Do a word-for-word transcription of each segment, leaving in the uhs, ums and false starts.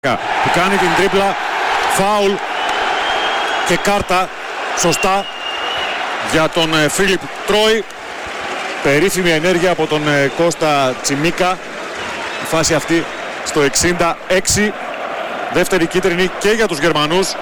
που κάνει την τρίπλα, φάουλ και κάρτα σωστά για τον Φίλιπ Τρόι. Περίφημη ενέργεια από τον Κώστα Τσιμίκα. Η φάση αυτή στο εξήντα έξι. Δεύτερη κίτρινη και για τους Γερμανούς.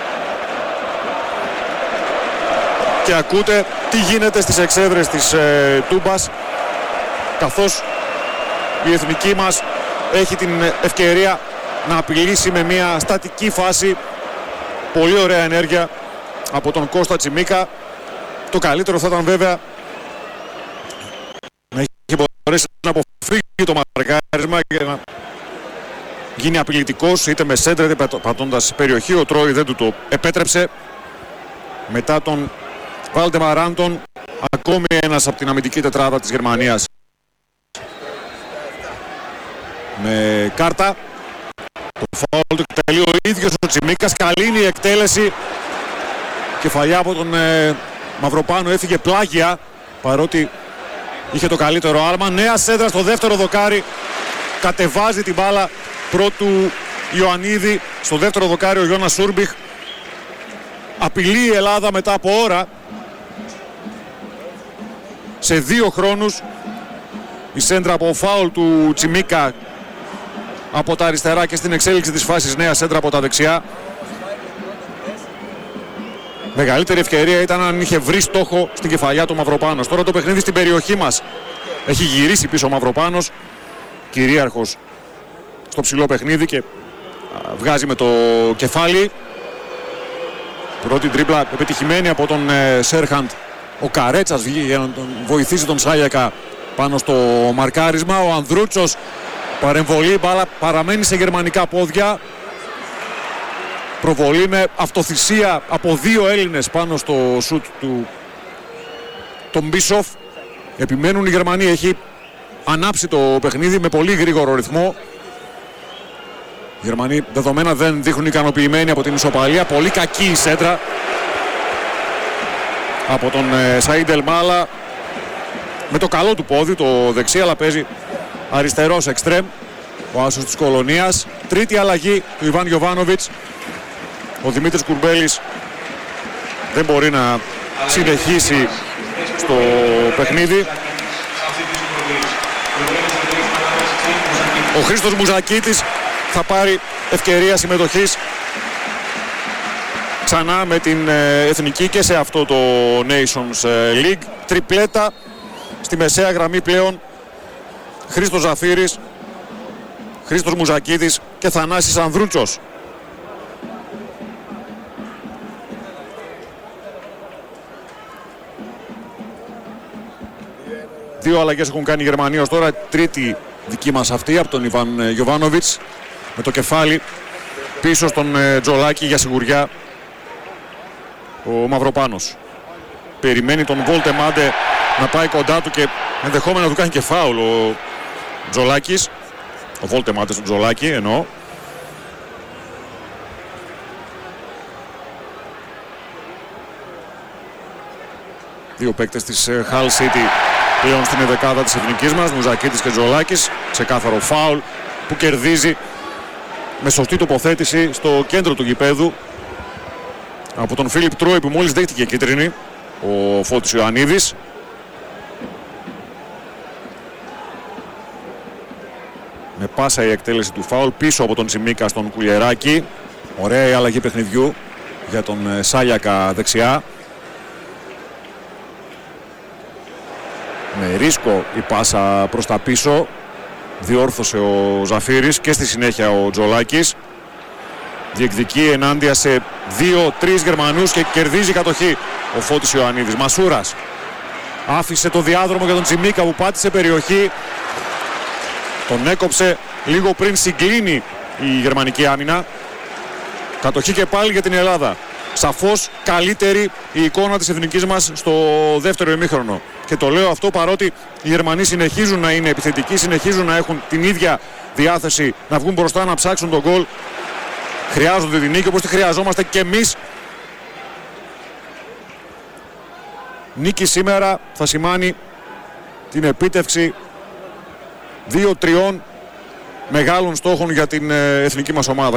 Και ακούτε τι γίνεται στις εξέδρες της ε, Τούμπας, καθώς η εθνική μας έχει την ευκαιρία να απειλήσει με μια στατική φάση. Πολύ ωραία ενέργεια από τον Κώστα Τσιμίκα. Το καλύτερο θα ήταν βέβαια να έχει μπορέσει να αποφύγει το μαρκάρισμα και να γίνει απειλητικός, είτε με σέντρα είτε πατώντας περιοχή. Ο Τρόι δεν του το επέτρεψε. Μετά τον Βάλτεμαρ Άντον, ακόμη ένας από την αμυντική τετράδα της Γερμανίας με κάρτα. Το φάουλ του εκτελεί ο ίδιος ο Τσιμίκας. Καλή είναι η εκτέλεση. Κεφαλιά από τον ε, Μαυροπάνο, έφυγε πλάγια παρότι είχε το καλύτερο άλμα. Νέα σέντρα στο δεύτερο δοκάρι. Κατεβάζει την μπάλα πρώτου Ιωαννίδη. Στο δεύτερο δοκάρι ο Γιώνας Σούρμπιχ. Απειλεί η Ελλάδα μετά από ώρα. Σε δύο χρόνους η σέντρα από φάουλ του Τσιμίκα από τα αριστερά και στην εξέλιξη της φάσης νέα σέντρα από τα δεξιά. Μεγαλύτερη ευκαιρία ήταν αν είχε βρει στόχο στην κεφαλιά του Μαυροπάνος. Τώρα το παιχνίδι στην περιοχή μας. Έχει γυρίσει πίσω ο Μαυροπάνος, κυρίαρχος στο ψηλό παιχνίδι και βγάζει με το κεφάλι. Πρώτη τρίπλα επιτυχημένη από τον ε, Σέρχαντ. Ο Καρέτσας βγήκε για να τον βοηθήσει τον Σάγιακα πάνω στο μαρκάρισμα. Ο Ανδρούτσος, παρεμβολή, μπάλα παραμένει σε γερμανικά πόδια. Προβολή με αυτοθυσία από δύο Έλληνες πάνω στο σουτ του τον Μπίσοφ. Επιμένουν οι Γερμανοί, έχει ανάψει το παιχνίδι με πολύ γρήγορο ρυθμό. Οι Γερμανοί δεδομένα δεν δείχνουν ικανοποιημένοι από την ισοπαλία. Πολύ κακή η σέντρα από τον ε, Σαΐντ Ελμάλα με το καλό του πόδι, το δεξί, αλλά παίζει αριστερός εξτρέμ ο άσος της Κολονίας. Τρίτη αλλαγή του Ιβάν Γιοβάνοβιτς. Ο Δημήτρης Κουρμπέλης δεν μπορεί να συνεχίσει στο παιχνίδι. Ο Χρήστος Μουζακίτης θα πάρει ευκαιρία συμμετοχής ξανά με την εθνική και σε αυτό το Nations League. Τριπλέτα στη μεσαία γραμμή πλέον. Χρήστος Ζαφύρης, Χρήστος Μουζακίτης και Θανάσης Ανδρούτσος. Δύο αλλαγές έχουν κάνει οι Γερμανοί ως τώρα. Τρίτη δική μας αυτή από τον Ιβάν Γιοβάνοβιτς με το κεφάλι πίσω στον Τζολάκη για σιγουριά. Ο Μαυροπάνος περιμένει τον Βόλτεμάντε να πάει κοντά του και ενδεχόμενα να του κάνει και φάουλ ο Τζολάκης. Ο Βόλτεμάντε στον Τζολάκη εννοώ. Δύο παίκτες της Hull City πλέον στην δεκάδα της εθνικής μας, Μουζακίτης και Τζολάκης. Ξεκάθαρο φάουλ που κερδίζει με σωστή τοποθέτηση στο κέντρο του γηπέδου από τον Φίλιπ Τρόι που μόλις δέχτηκε κίτρινη, ο Φώτης Ιωαννίδης. Με πάσα η εκτέλεση του φάουλ πίσω από τον Τσιμίκα στον Κουλιεράκη. Ωραία η αλλαγή παιχνιδιού για τον Σάγιακα δεξιά. Με ρίσκο η πάσα προς τα πίσω. Διόρθωσε ο Ζαφύρης και στη συνέχεια ο Τζολάκης. Διεκδικεί ενάντια σε δύο τρεις Γερμανούς και κερδίζει κατοχή ο Φώτης Ιωαννίδης. Μασούρας άφησε το διάδρομο για τον Τσιμίκα που πάτησε περιοχή. Τον έκοψε λίγο πριν συγκλίνει η γερμανική άμυνα. Κατοχή και πάλι για την Ελλάδα. Σαφώς καλύτερη η εικόνα της εθνικής μας στο δεύτερο ημίχρονο. Και το λέω αυτό παρότι οι Γερμανοί συνεχίζουν να είναι επιθετικοί, συνεχίζουν να έχουν την ίδια διάθεση να βγουν μπροστά, να ψάξουν τον γκολ. Χρειάζονται την νίκη όπως τη χρειαζόμαστε και εμείς. Νίκη σήμερα θα σημάνει την επίτευξη δύο τριών μεγάλων στόχων για την εθνική μας ομάδα.